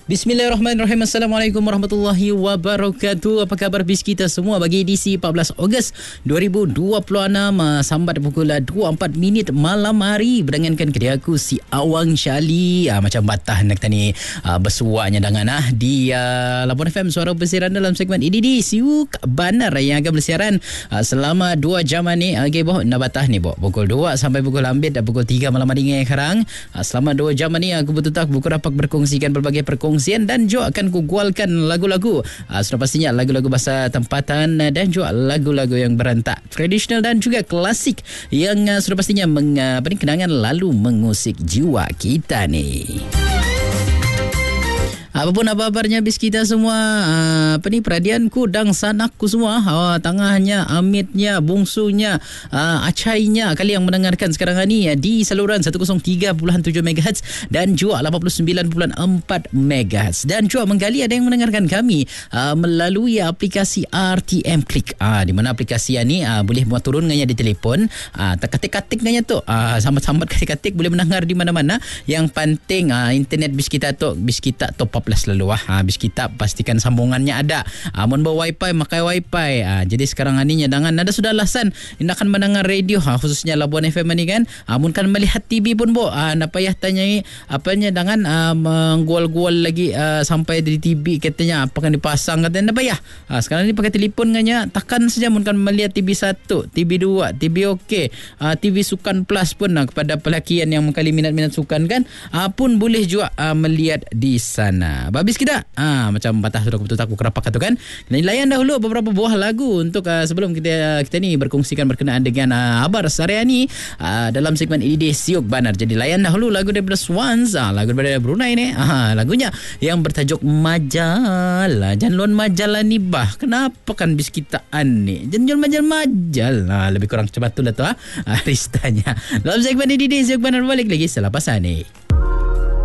Bismillahirrahmanirrahim. Assalamualaikum warahmatullahi wabarakatuh. Apa khabar bis kita semua bagi edisi 14 Ogos 2026 sambat pukul 24 minit malam hari berdengankan kedai aku si Awang Syali. Macam batah nak tani bersuarnya dengan di Labuan FM Suara Bersiaran dalam segmen EDD Siuk Banar yang akan bersiaran selama 2 jam ni. Okey boh nak batah ni boh pukul 2 sampai pukul hampir dan pukul 3 malam hari ni sekarang. Selama 2 jam ni aku betul tak buku dapat berkongsikan berbagai perkongsian dan juga akan kugualkan lagu-lagu sudah pastinya lagu-lagu bahasa tempatan dan juga lagu-lagu yang berantak tradisional dan juga klasik yang sudah pastinya kenangan lalu mengusik jiwa kita ni. Apapun apa kabarnya bis kita semua, peradianku dan sanakku semua, tangahnya, amitnya, bungsunya, acainya, kali yang mendengarkan sekarang ni di saluran 103.7 MHz dan juga 89.4 MHz dan juga menggali ada yang mendengarkan kami melalui aplikasi RTM Click, di mana aplikasi ni boleh muat turun nganya di telefon, ketik-ketik nganya tu, sambat-sambat ketik-ketik boleh mendengar di mana-mana. Yang penting internet bis kita top up lah selalu bis kita pastikan sambungannya ada. Mun bawa wifi makai wifi. Jadi sekarang ni dengan ada sudah alasan anda akan mendengar radio khususnya Labuan FM ni kan. Mun kan melihat TV pun nak payah tanyai apanya dengan menggual-gual lagi sampai di TV katanya apa kan dipasang katanya nak payah. Sekarang ni pakai telefon nganya tekan saja mun kan melihat TV 1, TV 2, TV OK, TV Sukan Plus pun kepada pelakian yang mengkali minat-minat sukan kan pun boleh juga melihat di sana. Habis kita macam patah sudah betul aku kerapak tu kan. Layan dahulu beberapa buah lagu untuk sebelum kita ni berkongsikan berkenaan dengan abar sehari ni dalam segmen EDD Siuk Banar. Jadi layan dahulu lagu daripada Swans, lagu daripada Brunei ni. Lagunya yang bertajuk Majalah. Janlon majalah ni bah. Kenapa kan bis kitaan ni? Janlon majal. Lebih kurang macam tu lah tu Ristanya. Dalam segmen EDD Siuk Banar balik lagi selepas ni.